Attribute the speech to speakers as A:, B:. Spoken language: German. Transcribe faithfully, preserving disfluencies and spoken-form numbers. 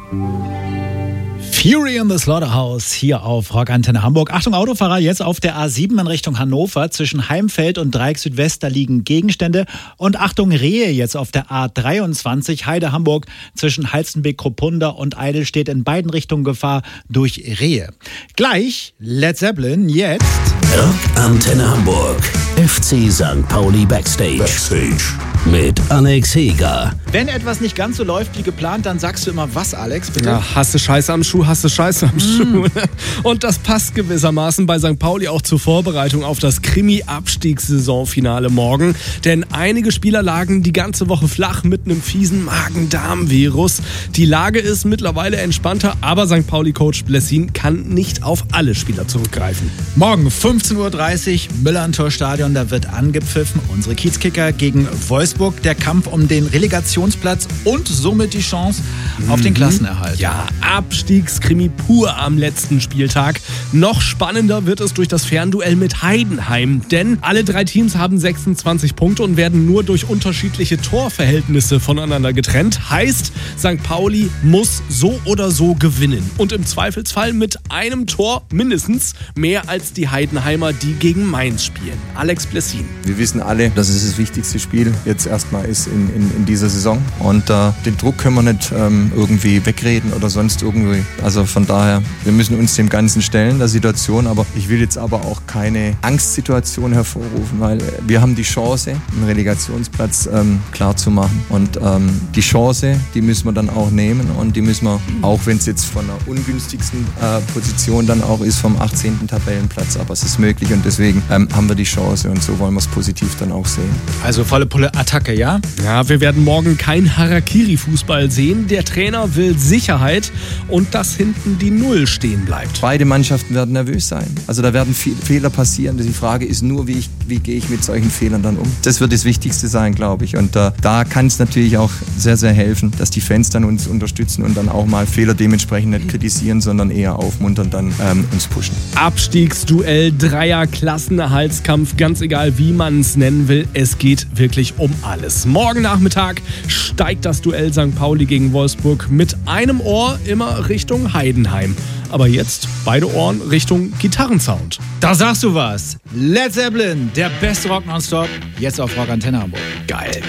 A: Fury in the Slaughterhouse hier auf Rockantenne Hamburg. Achtung Autofahrer, jetzt auf der A sieben in Richtung Hannover. Zwischen Heimfeld und Dreieck Südwest, da liegen Gegenstände. Und Achtung Rehe jetzt auf der A dreiundzwanzig Heide Hamburg. Zwischen Halstenbeck-Kruppunda und Eidelstedt in beiden Richtungen Gefahr durch Rehe. Gleich Led Zeppelin, jetzt
B: Rockantenne Hamburg. F C Sankt Pauli Backstage. Backstage. Mit Alex Heger.
A: Wenn etwas nicht ganz so läuft wie geplant, dann sagst du immer was, Alex, bitte?
C: Ja, hast du Scheiße am Schuh, hast du Scheiße am mm. Schuh. Und das passt gewissermaßen bei Sankt Pauli auch zur Vorbereitung auf das Krimi-Abstiegssaisonfinale morgen. Denn einige Spieler lagen die ganze Woche flach mit einem fiesen Magen-Darm-Virus. Die Lage ist mittlerweile entspannter, aber Sankt Pauli-Coach Blessin kann nicht auf alle Spieler zurückgreifen.
A: Morgen fünfzehn Uhr dreißig, Müllerntor-Stadion, da wird angepfiffen. Unsere Kiezkicker gegen Wolfsburg. Der Kampf um den Relegationsplatz und somit die Chance auf mhm. den Klassenerhalt.
C: Ja, Abstiegskrimi pur am letzten Spieltag. Noch spannender wird es durch das Fernduell mit Heidenheim, denn alle drei Teams haben sechsundzwanzig Punkte und werden nur durch unterschiedliche Torverhältnisse voneinander getrennt. Heißt, Sankt Pauli muss so oder so gewinnen und im Zweifelsfall mit einem Tor mindestens mehr als die Heidenheimer, die gegen Mainz spielen. Alex Blessin.
D: Wir wissen alle, dass es das wichtigste Spiel jetzt erstmal ist in, in, in dieser Saison und äh, den Druck können wir nicht ähm, irgendwie wegreden oder sonst irgendwie. Also von daher, wir müssen uns dem Ganzen stellen, der Situation, aber ich will jetzt aber auch keine Angstsituation hervorrufen, weil wir haben die Chance, einen Relegationsplatz ähm, klar zu machen und ähm, die Chance, die müssen wir dann auch nehmen und die müssen wir, auch wenn es jetzt von der ungünstigsten äh, Position dann auch ist, vom achtzehnten Tabellenplatz, aber es ist möglich und deswegen ähm, haben wir die Chance und so wollen wir es positiv dann auch sehen.
A: Also volle Pulle Attacke, ja?
C: Ja, wir werden morgen kein Harakiri-Fußball sehen. Der Trainer will Sicherheit und dass hinten die Null stehen bleibt.
D: Beide Mannschaften werden nervös sein. Also da werden viele Fehler passieren. Die Frage ist nur, wie, ich, wie gehe ich mit solchen Fehlern dann um? Das wird das Wichtigste sein, glaube ich. Und äh, da kann es natürlich auch sehr, sehr helfen, dass die Fans dann uns unterstützen und dann auch mal Fehler dementsprechend nicht kritisieren, sondern eher aufmuntern, dann ähm, uns pushen.
C: Abstiegsduell, Dreier, Klassenerhaltskampf, ganz egal wie man es nennen will. Es geht wirklich um alles. Morgen Nachmittag steigt das Duell Sankt Pauli gegen Wolfsburg mit einem Ohr immer Richtung Heidenheim. Aber jetzt beide Ohren Richtung Gitarrensound.
A: Da sagst du was. Led Zeppelin, der beste Rock nonstop, jetzt auf Rockantenne Hamburg.
C: Geil.